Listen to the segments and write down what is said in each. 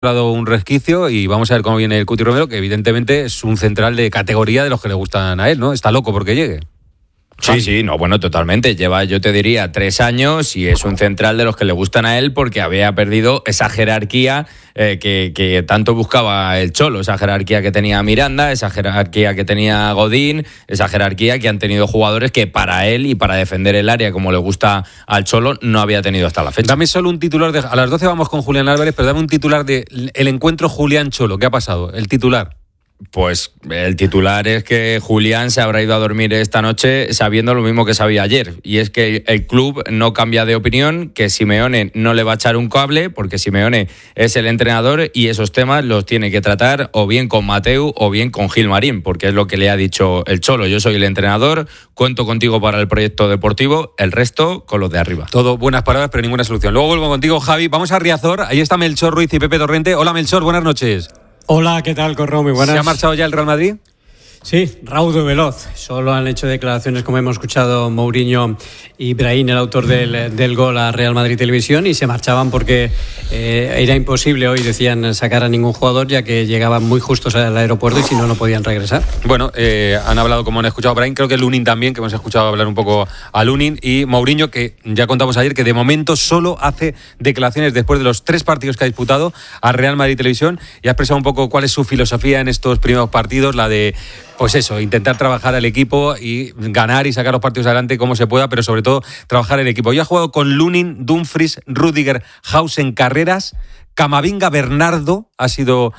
dado un resquicio y vamos a ver cómo viene el Cuti Romero, que evidentemente es un central de categoría de los que le gustan a él, ¿no? Está loco porque llegue. Sí, no, bueno, totalmente. Lleva, yo te diría, 3 años y es un central de los que le gustan a él porque había perdido esa jerarquía que tanto buscaba el Cholo, esa jerarquía que tenía Miranda, esa jerarquía que tenía Godín, esa jerarquía que han tenido jugadores que para él y para defender el área como le gusta al Cholo no había tenido hasta la fecha. Dame solo un titular, a las 12 vamos con Julián Álvarez, pero dame un titular de el encuentro Julián-Cholo. ¿Qué ha pasado? El titular. Pues el titular es que Julián se habrá ido a dormir esta noche sabiendo lo mismo que sabía ayer, y es que el club no cambia de opinión, que Simeone no le va a echar un cable porque Simeone es el entrenador y esos temas los tiene que tratar o bien con Mateu o bien con Gilmarín, porque es lo que le ha dicho el Cholo: yo soy el entrenador, cuento contigo para el proyecto deportivo, el resto con los de arriba. Todo buenas palabras pero ninguna solución. Luego vuelvo contigo, Javi. Vamos a Riazor, ahí está Melchor Ruiz y Pepe Torrente. Hola Melchor, buenas noches. Hola, ¿qué tal, Corro? Muy buenas. ¿Se ha marchado ya el Real Madrid? Sí, raudo y veloz. Solo han hecho declaraciones, como hemos escuchado, Mourinho y Brahim, el autor del gol a Real Madrid Televisión, y se marchaban porque era imposible hoy, decían, sacar a ningún jugador, ya que llegaban muy justos al aeropuerto y si no, no podían regresar. Bueno, han hablado, como han escuchado a Brahim, creo que Lunin también, que hemos escuchado hablar un poco a Lunin, y Mourinho, que ya contamos ayer que de momento solo hace declaraciones después de los 3 partidos que ha disputado a Real Madrid Televisión, y ha expresado un poco cuál es su filosofía en estos primeros partidos, la de, pues eso, intentar trabajar al equipo y ganar y sacar los partidos adelante como se pueda, pero sobre todo trabajar el equipo. Yo he jugado con Lunin, Dumfries, Rüdiger, Hausen, Carreras, Camavinga, Bernardo, ha sido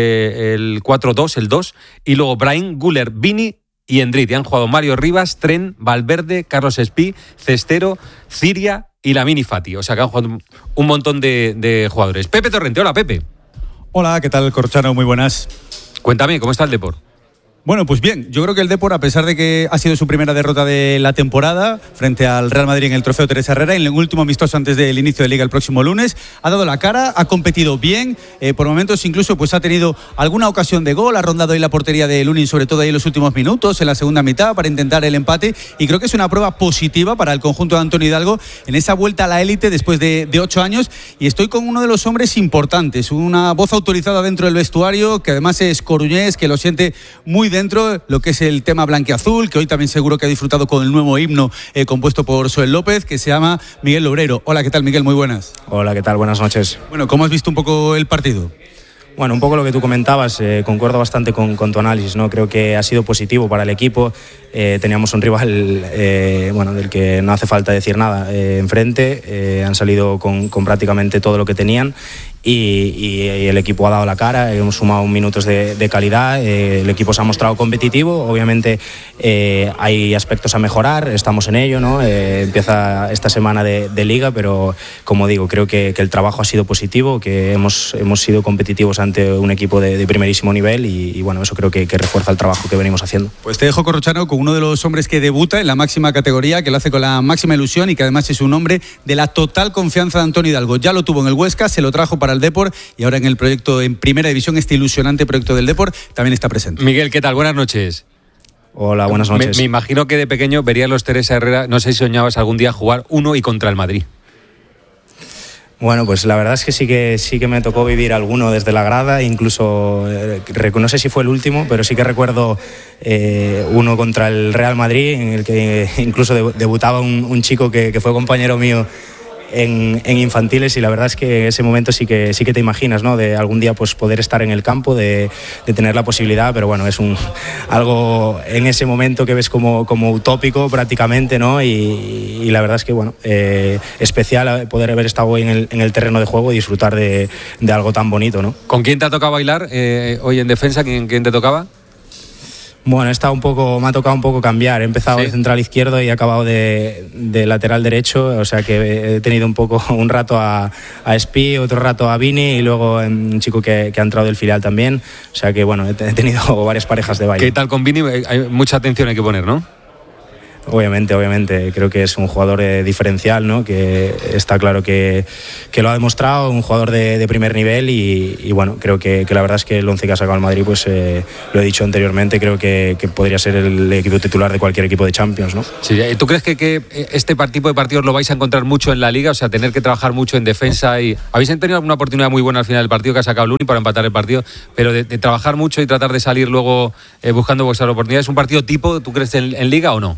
el 4-2, el 2, y luego Brahim, Güler, Vini y Endrit. Y han jugado Mario Rivas, Tren, Valverde, Carlos Espí, Cestero, Ciria y Lamine Fati. O sea que han jugado un montón de jugadores. Pepe Torrente, hola Pepe. Hola, ¿qué tal, Corchano? Muy buenas. Cuéntame, ¿cómo está el Depor? Bueno, pues bien, yo creo que el Depor, a pesar de que ha sido su primera derrota de la temporada frente al Real Madrid en el Trofeo Teresa Herrera, en el último amistoso antes del inicio de Liga el próximo lunes, ha dado la cara, ha competido bien, por momentos incluso pues ha tenido alguna ocasión de gol, ha rondado ahí la portería de Lunin, sobre todo ahí en los últimos minutos, en la segunda mitad, para intentar el empate, y creo que es una prueba positiva para el conjunto de Antonio Hidalgo en esa vuelta a la élite después de 8 años, y estoy con uno de los hombres importantes, una voz autorizada dentro del vestuario, que además es coruñés, que lo siente muy dentro, lo que es el tema blanquiazul, que hoy también seguro que ha disfrutado con el nuevo himno compuesto por Soel López, que se llama Miguel Lobrero. Hola, ¿qué tal, Miguel? Muy buenas. Hola, ¿qué tal? Buenas noches. Bueno, ¿cómo has visto un poco el partido? Bueno, un poco lo que tú comentabas, concuerdo bastante con tu análisis, ¿no? Creo que ha sido positivo para el equipo. Teníamos un rival del que no hace falta decir nada enfrente, han salido con prácticamente todo lo que tenían y el equipo ha dado la cara, hemos sumado minutos de calidad, el equipo se ha mostrado competitivo, obviamente hay aspectos a mejorar, estamos en ello, ¿no? Empieza esta semana de Liga, pero como digo, creo que el trabajo ha sido positivo, que hemos sido competitivos ante un equipo de primerísimo nivel y bueno, eso creo que refuerza el trabajo que venimos haciendo. Pues te dejo, Corrochano, con uno de los hombres que debuta en la máxima categoría, que lo hace con la máxima ilusión y que además es un hombre de la total confianza de Antonio Hidalgo. Ya lo tuvo en el Huesca, se lo trajo para el Depor y ahora en el proyecto en Primera División, este ilusionante proyecto del Depor, también está presente. Miguel, ¿qué tal? Buenas noches. Hola, buenas noches. Me imagino que de pequeño verías los Teresa Herrera, no sé si soñabas algún día jugar uno y contra el Madrid. Bueno, pues la verdad es que sí que me tocó vivir alguno desde la grada, incluso no sé si fue el último, pero sí que recuerdo uno contra el Real Madrid, en el que incluso debutaba un chico que fue compañero mío en infantiles, y la verdad es que en ese momento sí que te imaginas, ¿no? De algún día pues poder estar en el campo, de tener la posibilidad, pero bueno, es algo en ese momento que ves como utópico prácticamente, ¿no? Y la verdad es que bueno, especial poder haber estado hoy en el terreno de juego y disfrutar de algo tan bonito, ¿no? ¿Con quién te ha tocado bailar hoy en defensa? ¿Quién te tocaba? Bueno, me ha tocado un poco cambiar. He empezado de central izquierdo y he acabado de lateral derecho, o sea que he tenido un rato a Espí, otro rato a Vini y luego un chico que ha entrado del filial también. O sea que bueno, he tenido varias parejas de baile. ¿Qué tal con Vini? Hay mucha atención hay que poner, ¿no? Obviamente, creo que es un jugador diferencial, ¿no? Que está claro que lo ha demostrado, un jugador de primer nivel y bueno, creo que la verdad es que el 11 que ha sacado el Madrid, pues lo he dicho anteriormente, creo que podría ser el equipo titular de cualquier equipo de Champions, ¿no? Sí, ¿tú crees que este tipo de partidos lo vais a encontrar mucho en la Liga? O sea, tener que trabajar mucho en defensa y... ¿Habéis tenido alguna oportunidad muy buena al final del partido que ha sacado Lunin para empatar el partido? Pero de trabajar mucho y tratar de salir luego buscando vuestras oportunidades, ¿un partido tipo, tú crees, en Liga o no?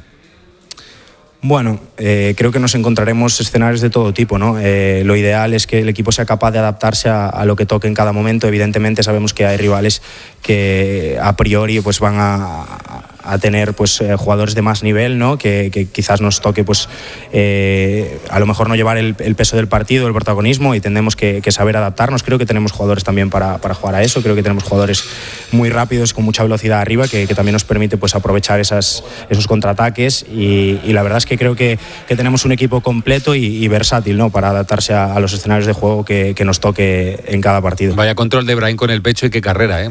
Bueno, creo que nos encontraremos escenarios de todo tipo, ¿no? Lo ideal es que el equipo sea capaz de adaptarse a lo que toque en cada momento. Evidentemente sabemos que hay rivales que a priori pues van a tener pues jugadores de más nivel, ¿no? Que quizás nos toque pues a lo mejor no llevar el peso del partido, el protagonismo, y tendremos que saber adaptarnos. Creo que tenemos jugadores también para jugar a eso. Creo que tenemos jugadores muy rápidos, con mucha velocidad arriba, que también nos permite pues aprovechar esos contraataques y la verdad es que creo que tenemos un equipo completo y versátil, ¿no? Para adaptarse a los escenarios de juego que nos toque en cada partido. Vaya control de Brahim con el pecho y qué carrera, ¿eh?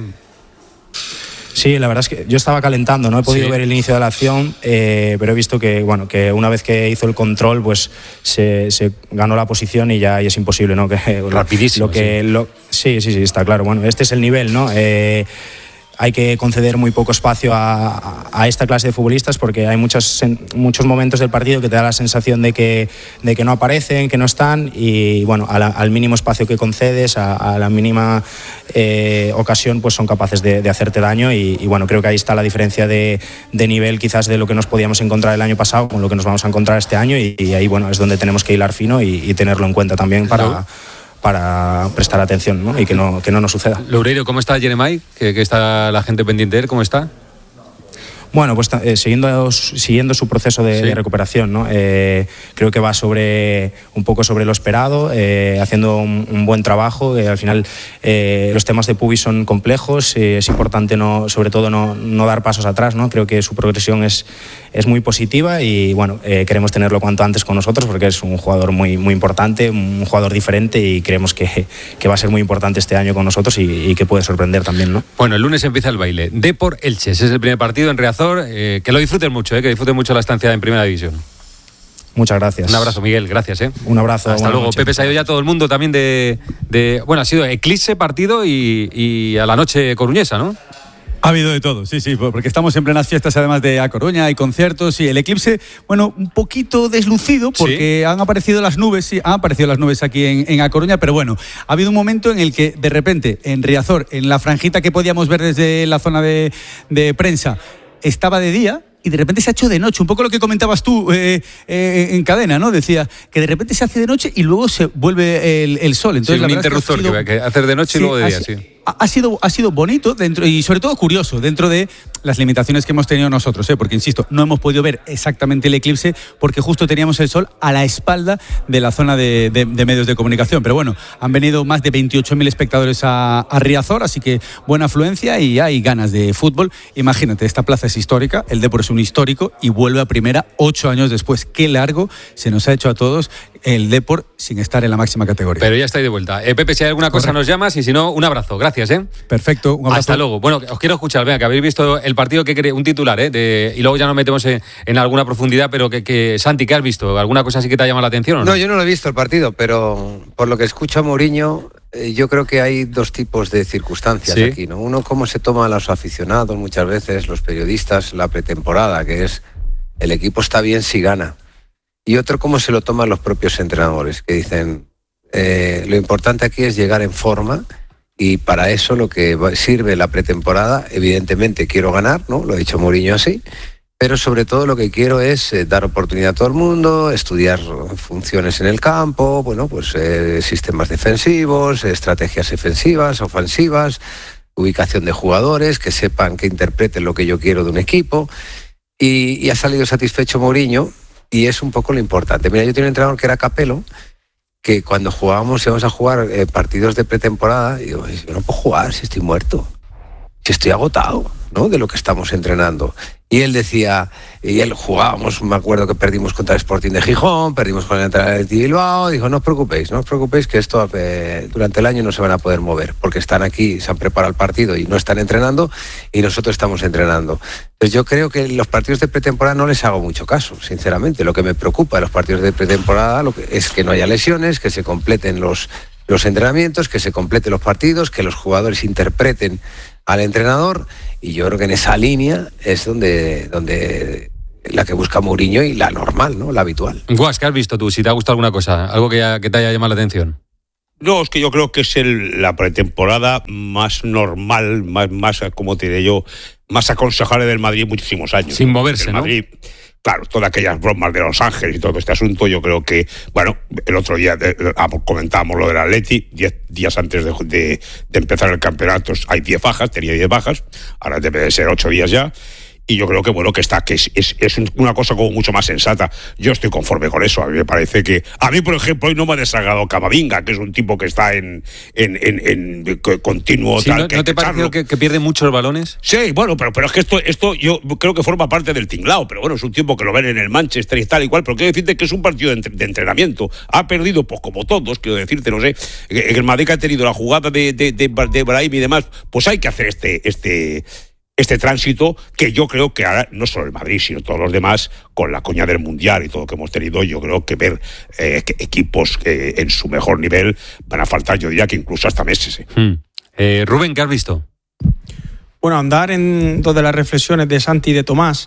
Sí, la verdad es que yo estaba calentando, no he podido ver el inicio de la acción, pero he visto que una vez que hizo el control, pues se ganó la posición y ya es imposible, ¿no? Rapidísimo. Sí, está claro. Bueno, este es el nivel, ¿no? Hay que conceder muy poco espacio a esta clase de futbolistas porque hay muchos momentos del partido que te da la sensación de que no aparecen, que no están y bueno, al mínimo espacio que concedes, a la mínima ocasión, pues son capaces de hacerte daño y bueno, creo que ahí está la diferencia de nivel quizás de lo que nos podíamos encontrar el año pasado con lo que nos vamos a encontrar este año y ahí bueno, es donde tenemos que hilar fino y tenerlo en cuenta también para prestar atención, ¿no? Y que no nos suceda. Loureiro, ¿cómo está Jeremai? ¿Que está la gente pendiente de él? ¿Cómo está? Bueno, pues siguiendo su proceso de recuperación, ¿no? Creo que va un poco sobre lo esperado, haciendo un buen trabajo. Al final los temas de pubis son complejos, es importante sobre todo no dar pasos atrás, ¿no? Creo que su progresión es muy positiva y bueno, queremos tenerlo cuanto antes con nosotros porque es un jugador muy, muy importante, un jugador diferente y creemos que va a ser muy importante este año con nosotros y que puede sorprender también, ¿no? Bueno, el lunes empieza el baile. Depor Elche, ese es el primer partido en Riazor. Que lo disfruten mucho, que disfruten mucho la estancia en Primera División. Muchas gracias. Un abrazo, Miguel, gracias. Un abrazo. Hasta luego. Noches. Pepe, se ha ido ya todo el mundo también bueno, ha sido eclipse partido y a la noche coruñesa, ¿no? Ha habido de todo, sí, porque estamos en plenas fiestas además de A Coruña, hay conciertos y el eclipse, bueno, un poquito deslucido porque han aparecido las nubes aquí en A Coruña, pero bueno, ha habido un momento en el que de repente en Riazor, en la franjita que podíamos ver desde la zona de prensa, estaba de día y de repente se ha hecho de noche, un poco lo que comentabas tú en cadena, ¿no? Decía que de repente se hace de noche y luego se vuelve el sol. Entonces, un interruptor que hacer de noche y luego de día, sí. Ha sido bonito dentro y sobre todo curioso dentro de las limitaciones que hemos tenido nosotros, porque insisto, no hemos podido ver exactamente el eclipse porque justo teníamos el sol a la espalda de la zona de medios de comunicación, pero bueno, han venido más de 28.000 espectadores a Riazor, así que buena afluencia y hay ganas de fútbol. Imagínate, esta plaza es histórica, el Depor es un histórico y vuelve a primera 8 años después. Qué largo se nos ha hecho a todos el Depor sin estar en la máxima categoría. Pero ya estáis de vuelta. Pepe, si hay alguna cosa nos llamas y si no, un abrazo. Gracias, Perfecto, un abrazo. Hasta luego. Bueno, os quiero escuchar, venga, que habéis visto el partido, un titular, y luego ya nos metemos en alguna profundidad, pero Santi, ¿qué has visto? ¿Alguna cosa así que te ha llamado la atención o no? No, yo no lo he visto el partido, pero por lo que escucho a Mourinho, yo creo que hay dos tipos de circunstancias aquí, ¿no? Uno, cómo se toman los aficionados muchas veces, los periodistas, la pretemporada, que es el equipo está bien si gana. Y otro, cómo se lo toman los propios entrenadores, que dicen, lo importante aquí es llegar en forma y para eso lo que sirve la pretemporada, evidentemente quiero ganar, ¿no? Lo ha dicho Mourinho así, pero sobre todo lo que quiero es dar oportunidad a todo el mundo, estudiar funciones en el campo, bueno, pues sistemas defensivos, estrategias defensivas, ofensivas, ubicación de jugadores, que sepan, que interpreten lo que yo quiero de un equipo y ha salido satisfecho Mourinho. Y es un poco lo importante. Mira, yo tenía un entrenador que era Capello, que cuando íbamos a jugar partidos de pretemporada, digo, yo no puedo jugar si estoy muerto, si estoy agotado, ¿no? De lo que estamos entrenando. Y él decía, y él jugábamos, me acuerdo que perdimos contra el Sporting de Gijón, perdimos con el Athletic Bilbao, dijo, no os preocupéis que esto durante el año no se van a poder mover, porque están aquí, se han preparado el partido y no están entrenando, y nosotros estamos entrenando. Entonces yo creo que los partidos de pretemporada no les hago mucho caso, sinceramente. Lo que me preocupa de los partidos de pretemporada es que no haya lesiones, que se completen los entrenamientos, que se completen los partidos, que los jugadores interpreten al entrenador, y yo creo que en esa línea es donde la que busca Mourinho y la normal, ¿no? La habitual. Guas, ¿qué has visto tú? Si te ha gustado alguna cosa, algo que te haya llamado la atención. No, es que yo creo que es la pretemporada más normal, más como te diré yo, más aconsejable del Madrid en muchísimos años. Sin moverse, el Madrid, ¿no? Claro, todas aquellas bromas de Los Ángeles y todo este asunto, yo creo que, bueno, el otro día comentábamos lo del Atleti, 10 días antes de empezar el campeonato hay 10 bajas, tenía 10 bajas, ahora debe de ser 8 días ya. Y yo creo que bueno, que es una cosa como mucho más sensata. Yo estoy conforme con eso. A mí me parece que... A mí, por ejemplo, hoy no me ha desagradado Camavinga, que es un tipo que está en continuo... Sí, tal, ¿no te pareció que pierde muchos balones? Sí, bueno, pero es que esto yo creo que forma parte del tinglao. Pero bueno, es un tiempo que lo ven en el Manchester y tal y cual. Pero quiero decirte que es un partido de entrenamiento. Ha perdido, pues como todos, quiero decirte, no sé. El Madrid ha tenido la jugada de Brahim y demás. Pues hay que hacer este tránsito, que yo creo que ahora, no solo el Madrid, sino todos los demás, con la coña del Mundial y todo lo que hemos tenido, yo creo que ver que equipos en su mejor nivel van a faltar, yo diría que incluso hasta meses. Rubén, ¿qué has visto? Bueno, andar en dos de las reflexiones de Santi y de Tomás.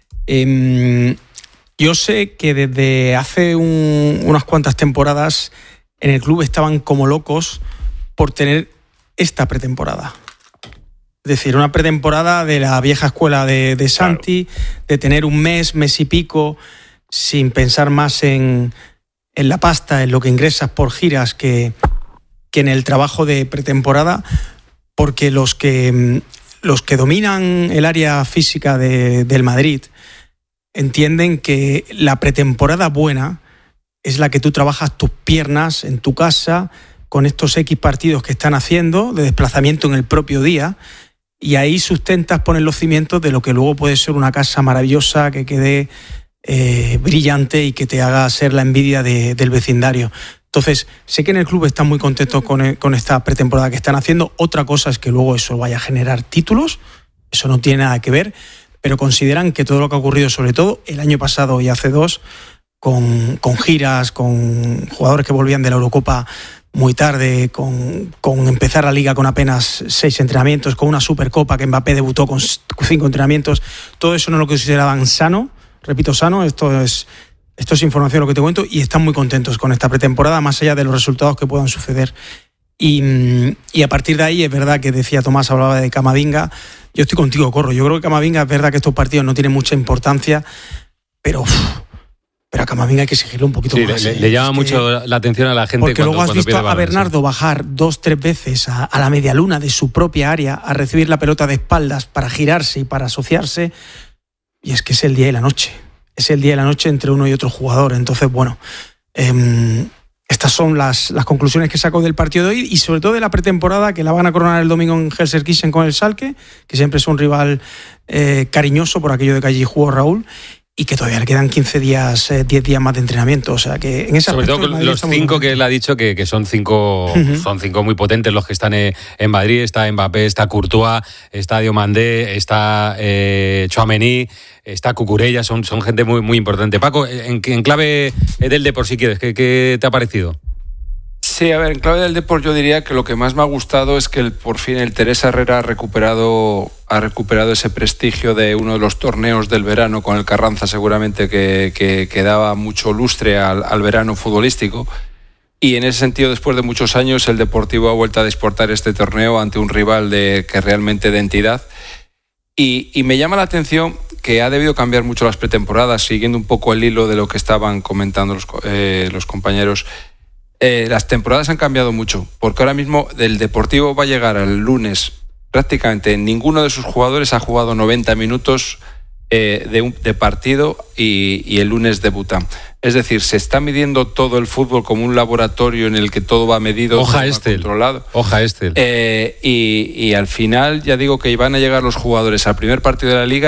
Yo sé que desde hace unas cuantas temporadas en el club estaban como locos por tener esta pretemporada. Es decir, una pretemporada de la vieja escuela de Santi, claro, de tener un mes y pico, sin pensar más en la pasta, en lo que ingresas por giras, que en el trabajo de pretemporada, porque los que dominan el área física del Madrid entienden que la pretemporada buena es la que tú trabajas tus piernas en tu casa, con estos X partidos que están haciendo, de desplazamiento en el propio día, y ahí sustentas, pones los cimientos de lo que luego puede ser una casa maravillosa, que quede brillante y que te haga ser la envidia del vecindario. Entonces, sé que en el club están muy contentos con esta pretemporada que están haciendo. Otra cosa es que luego eso vaya a generar títulos, eso no tiene nada que ver, pero consideran que todo lo que ha ocurrido, sobre todo el año pasado y hace 2, con giras, con jugadores que volvían de la Eurocopa muy tarde, con empezar la liga con apenas 6 entrenamientos, con una Supercopa que Mbappé debutó con 5 entrenamientos, todo eso no lo consideraban sano, repito, sano. Esto es información lo que te cuento, y están muy contentos con esta pretemporada, más allá de los resultados que puedan suceder. Y a partir de ahí, es verdad que decía Tomás, hablaba de Camavinga, yo estoy contigo, Corro, yo creo que Camavinga, es verdad que estos partidos no tienen mucha importancia, pero a Camavinga hay que exigirle un poquito más. Le llama mucho la atención a la gente. Porque luego has visto a Bernardo bajar 2-3 veces a la medialuna de su propia área a recibir la pelota de espaldas para girarse y para asociarse, y es que es el día y la noche. Es el día y la noche entre uno y otro jugador. Entonces, bueno, estas son las conclusiones que saco del partido de hoy, y sobre todo de la pretemporada, que la van a coronar el domingo en Gelsenkirchen con el Schalke, que siempre es un rival cariñoso por aquello de que allí jugó Raúl, y que todavía le quedan 15 días, 10 días más de entrenamiento. O sea que en ese sobre todo los 5 que él ha dicho que son 5 son 5 muy potentes los que están en Madrid. Está Mbappé, está Courtois, está Diomandé, está Tchouaméni, está Cucurella, son gente muy, muy importante. Paco, en clave del Depor, si quieres, ¿qué te ha parecido? Sí, a ver, en clave del Depor yo diría que lo que más me ha gustado es que por fin el Teresa Herrera ha recuperado ese prestigio de uno de los torneos del verano con el Carranza, seguramente que daba mucho lustre al verano futbolístico. Y en ese sentido, después de muchos años, el Deportivo ha vuelto a exportar este torneo ante un rival que realmente de entidad. Y me llama la atención que ha debido cambiar mucho las pretemporadas, siguiendo un poco el hilo de lo que estaban comentando los compañeros. Las temporadas han cambiado mucho, porque ahora mismo el Deportivo va a llegar al lunes, prácticamente ninguno de sus jugadores ha jugado 90 minutos de partido, y el lunes debutan. Es decir, se está midiendo todo el fútbol como un laboratorio en el que todo va medido, hoja controlado. Y al final ya digo que van a llegar los jugadores al primer partido de la Liga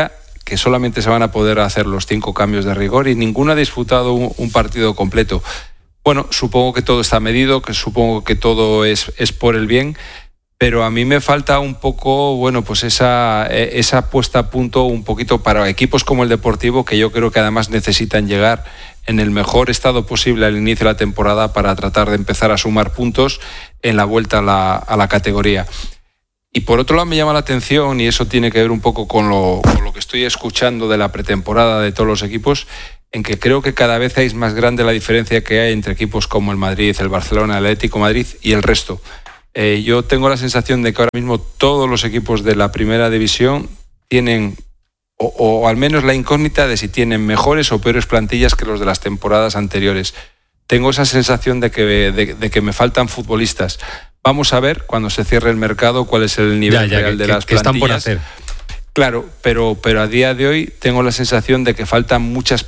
que solamente se van a poder hacer los 5 cambios de rigor y ninguno ha disputado un partido completo. Bueno, supongo que todo está medido, que supongo que todo es por el bien, pero a mí me falta un poco, bueno, pues esa puesta a punto un poquito para equipos como el Deportivo, que yo creo que además necesitan llegar en el mejor estado posible al inicio de la temporada para tratar de empezar a sumar puntos en la vuelta a la categoría. Y por otro lado me llama la atención, y eso tiene que ver un poco con lo que estoy escuchando de la pretemporada de todos los equipos, en que creo que cada vez es más grande la diferencia que hay entre equipos como el Madrid, el Barcelona, el Atlético de Madrid y el resto. Yo tengo la sensación de que ahora mismo todos los equipos de la primera división tienen, o al menos la incógnita de si tienen mejores o peores plantillas que los de las temporadas anteriores. Tengo esa sensación de que me faltan futbolistas. Vamos a ver cuando se cierre el mercado cuál es el nivel real de las plantillas. Están por hacer. Claro, pero a día de hoy tengo la sensación de que faltan muchas.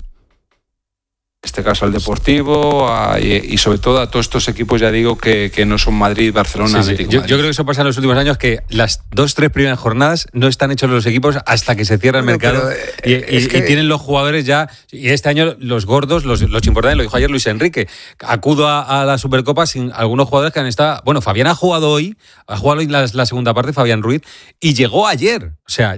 En este caso al Deportivo y sobre todo a todos estos equipos, ya digo, que no son Madrid, Barcelona, sí. Atlético. Yo creo que eso pasa en los últimos años, que las 2-3 primeras jornadas no están hechos los equipos hasta que se cierra el mercado y tienen los jugadores ya. Y este año los gordos, los importantes, lo dijo ayer Luis Enrique, acudo a la Supercopa sin algunos jugadores que han estado. Bueno, Fabián ha jugado hoy la segunda parte, Fabián Ruiz, y llegó ayer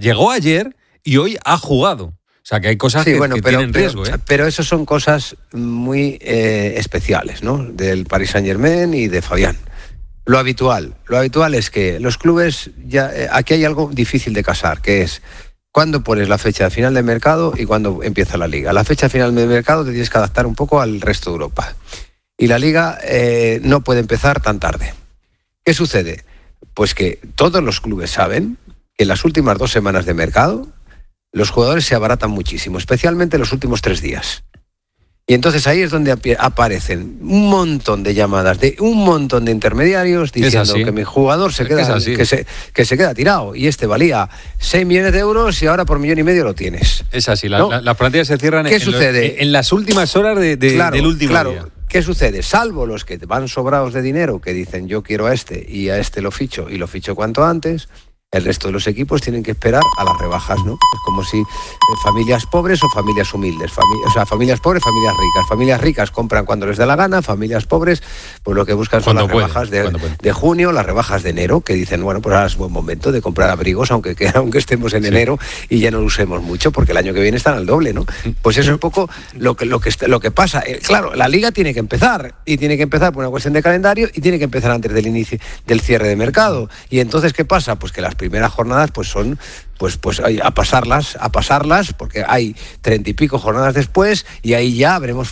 y hoy ha jugado. O sea, que hay cosas que tienen riesgo. Pero eso son cosas muy especiales, ¿no? Del Paris Saint-Germain y de Fabián. Lo habitual es que los clubes, aquí hay algo difícil de casar, que es cuándo pones la fecha final de mercado y cuándo empieza la Liga. La fecha final de mercado te tienes que adaptar un poco al resto de Europa. Y la Liga no puede empezar tan tarde. ¿Qué sucede? Pues que todos los clubes saben que en las últimas 2 semanas de mercado los jugadores se abaratan muchísimo, especialmente los últimos 3 días. Y entonces ahí es donde aparecen un montón de llamadas de un montón de intermediarios diciendo que mi jugador se queda tirado y este valía 6 millones de euros y ahora por 1,5 millones lo tienes. Es así, ¿no? las plantillas se cierran en las últimas horas del último día. ¿Qué sucede? Salvo los que van sobrados de dinero, que dicen yo quiero a este y a este lo ficho y lo ficho cuanto antes. El resto de los equipos tienen que esperar a las rebajas, ¿no? Es como si familias pobres o familias humildes. Familias pobres, familias ricas. Familias ricas compran cuando les da la gana, familias pobres, pues lo que buscan son las rebajas de junio, las rebajas de enero, que dicen, bueno, pues ahora es buen momento de comprar abrigos, aunque estemos en enero y ya no lo usemos mucho, porque el año que viene están al doble, ¿no? Pues es un poco lo que pasa. Claro, la Liga tiene que empezar, y tiene que empezar por una cuestión de calendario, y tiene que empezar antes del inicio del cierre de mercado. Y entonces, ¿qué pasa? Pues que las primeras jornadas pues son a pasarlas, porque hay 30 y pico jornadas después, y ahí ya habremos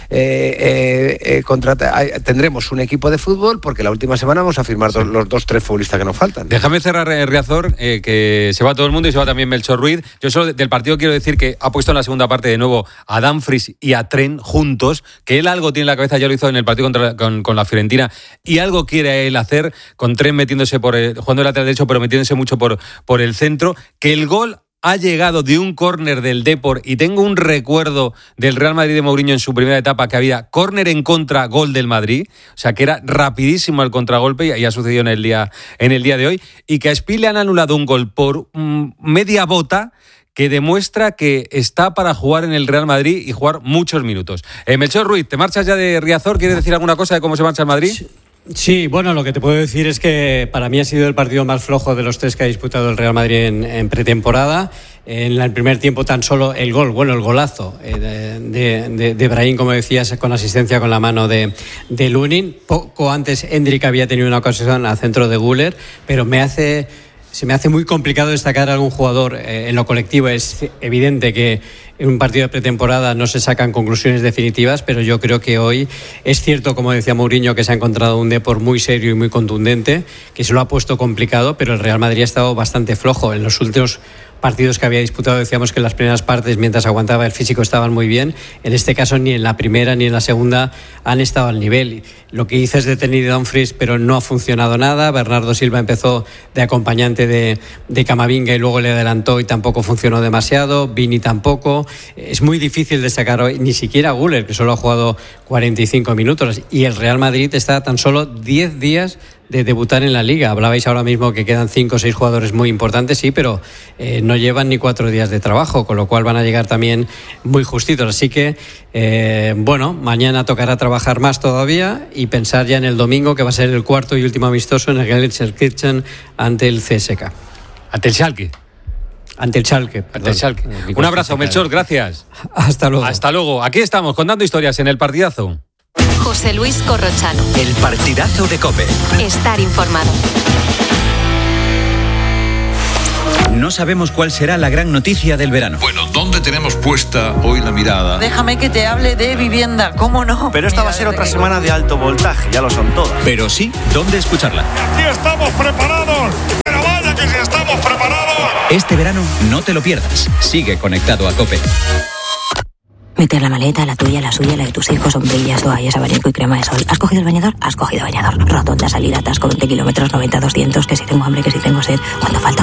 tendremos un equipo de fútbol, porque la última semana vamos a firmar los 2-3 futbolistas que nos faltan. Déjame cerrar, Riazor, que se va todo el mundo y se va también Melchor Ruiz. Yo solo del partido quiero decir que ha puesto en la segunda parte de nuevo a Dumfries y a Trent juntos, que él algo tiene en la cabeza, ya lo hizo en el partido con la Fiorentina, y algo quiere él hacer, con Trent metiéndose jugando el lateral derecho, pero metiéndose mucho por el centro, que el gol ha llegado de un córner del Depor, y tengo un recuerdo del Real Madrid de Mourinho en su primera etapa, que había córner en contra, gol del Madrid, o sea que era rapidísimo el contragolpe, y ha sucedido en el día de hoy, y que a Spi le han anulado un gol por media bota, que demuestra que está para jugar en el Real Madrid y jugar muchos minutos. Melchor Ruiz, ¿te marchas ya de Riazor? ¿Quieres decir alguna cosa de cómo se marcha el Madrid? Sí, bueno, lo que te puedo decir es que para mí ha sido el partido más flojo de los 3 que ha disputado el Real Madrid en pretemporada. En el primer tiempo tan solo el golazo de Brahim, como decías, con asistencia con la mano de Lunin. Poco antes Endrick había tenido una ocasión al centro de Güler, pero se me hace muy complicado destacar a algún jugador en lo colectivo. Es evidente que en un partido de pretemporada no se sacan conclusiones definitivas, pero yo creo que hoy es cierto, como decía Mourinho, que se ha encontrado un Depor muy serio y muy contundente, que se lo ha puesto complicado, pero el Real Madrid ha estado bastante flojo. En los últimos partidos que había disputado decíamos que en las primeras partes, mientras aguantaba el físico, estaban muy bien. En este caso ni en la primera ni en la segunda han estado al nivel. Lo que dices de Tenny de Dumfries, pero no ha funcionado nada. Bernardo Silva empezó de acompañante de Camavinga y luego le adelantó y tampoco funcionó demasiado. Vini tampoco. Es muy difícil destacar hoy, ni siquiera Güler, que solo ha jugado 45 minutos, y el Real Madrid está a tan solo 10 días de debutar en la Liga. Hablabais ahora mismo que quedan 5 o 6 jugadores muy importantes, sí, pero no llevan ni 4 días de trabajo, con lo cual van a llegar también muy justitos. Así que, mañana tocará trabajar más todavía y pensar ya en el domingo, que va a ser el cuarto y último amistoso en el Gelsenkirchen ante el CSKA. Ante el Schalke. Ante el Schalke. Un abrazo, Melchor, gracias. Hasta luego. Hasta luego. Aquí estamos contando historias en El Partidazo. José Luis Corrochano. El Partidazo de COPE. Estar informado. No sabemos cuál será la gran noticia del verano. Bueno, ¿dónde tenemos puesta hoy la mirada? Déjame que te hable de vivienda, ¿cómo no? Pero esta va a ser otra semana de alto voltaje, ya lo son todas. Pero sí, ¿dónde escucharla? ¡Aquí estamos preparados! ¡Pero vaya que sí estamos preparados! Este verano no te lo pierdas. Sigue conectado a COPE. Meter la maleta, la tuya, la suya, la de tus hijos, sombrillas, toallas, abanico y crema de sol. ¿Has cogido el bañador? Has cogido bañador. Rotonda, salida, atasco, 20 kilómetros, 90, 200, que si tengo hambre, que si tengo sed. ¿Cuánto falta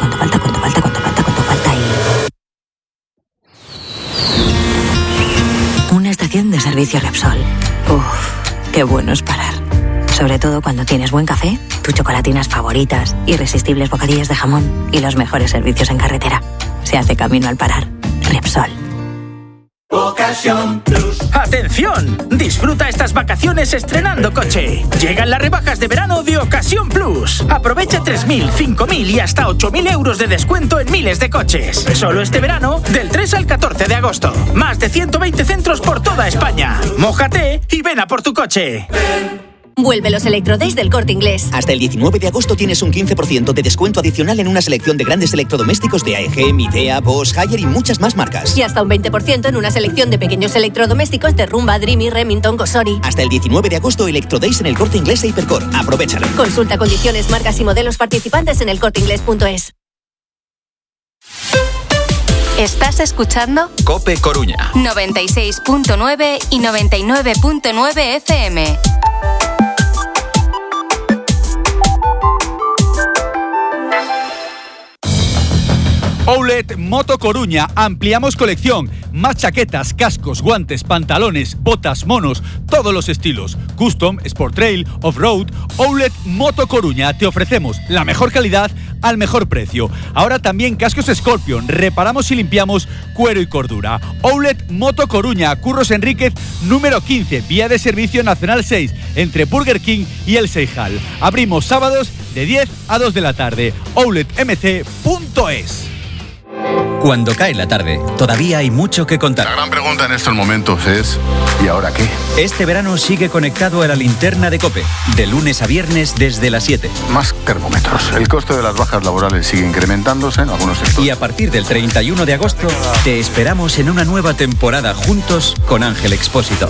y... Una estación de servicio Repsol. Uf, qué bueno es parar. Sobre todo cuando tienes buen café, tus chocolatinas favoritas, irresistibles bocadillas de jamón y los mejores servicios en carretera. Se hace camino al parar. Repsol. Ocasión Plus. ¡Atención! Disfruta estas vacaciones estrenando coche. Llegan las rebajas de verano de Ocasión Plus. Aprovecha 3.000, 5.000 y hasta 8.000 euros de descuento en miles de coches. Solo este verano, del 3 al 14 de agosto. Más de 120 centros por toda España. Mójate y ven a por tu coche. Vuelve los Electrodays del Corte Inglés. Hasta el 19 de agosto tienes un 15% de descuento adicional en una selección de grandes electrodomésticos de AEG, Midea, Bosch, Haier y muchas más marcas. Y hasta un 20% en una selección de pequeños electrodomésticos de Rumba, Dreamy, Remington, Cosori. Hasta el 19 de agosto Electrodays en el Corte Inglés e Hipercor. Aprovechalo. Consulta condiciones, marcas y modelos participantes en elcorteinglés.es. ¿Estás escuchando? COPE Coruña. 96.9 y 99.9 FM. Outlet Moto Coruña, ampliamos colección, más chaquetas, cascos, guantes, pantalones, botas, monos, todos los estilos, custom, sport trail, off-road. Outlet Moto Coruña, te ofrecemos la mejor calidad al mejor precio. Ahora también cascos Scorpion, reparamos y limpiamos cuero y cordura. Outlet Moto Coruña, Curros Enríquez, número 15, vía de servicio nacional 6, entre Burger King y El Seijal. Abrimos sábados de 10 a 2 de la tarde. outletmc.es. Cuando cae la tarde, todavía hay mucho que contar. La gran pregunta en estos momentos es ¿y ahora qué? Este verano sigue conectado a la linterna de COPE, de lunes a viernes desde las 7. Más termómetros. El coste de las bajas laborales sigue incrementándose en algunos sectores. Y a partir del 31 de agosto, te esperamos en una nueva temporada juntos con Ángel Expósito.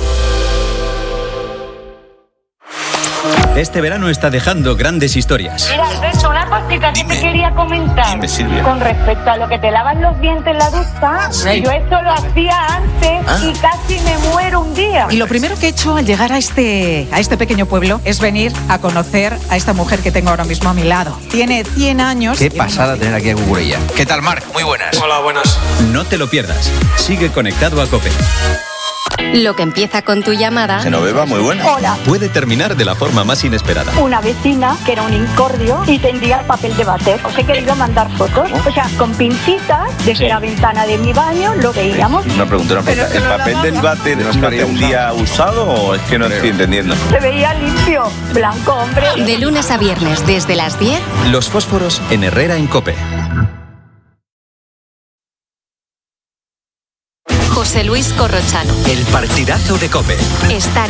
Este verano está dejando grandes historias. Mira, Alberto, una cosita que te quería comentar. Dime, Silvia. Con respecto a lo que te lavan los dientes en la ducha, yo esto lo hacía antes y casi me muero un día. Y lo primero que he hecho al llegar a este pequeño pueblo es venir a conocer a esta mujer que tengo ahora mismo a mi lado. Tiene 100 años. Qué pasada tener aquí a Cucurella. ¿Qué tal, Marc? Muy buenas. Hola, buenas. No te lo pierdas. Sigue conectado a COPE. Lo que empieza con tu llamada. Genoveva, muy buena. Hola. Puede terminar de la forma más inesperada. Una vecina que era un incordio y tendía el papel de váter. Os he querido mandar fotos. O sea, con pincitas, desde la ventana de mi baño lo veíamos. Una pregunta. ¿El papel del váter no estaría un día usado o es que no estoy entendiendo? Se veía limpio, blanco, hombre. De lunes a viernes, desde las 10. Los fósforos en Herrera en COPE. José Luis Corrochano. El Partidazo de COPE. Estar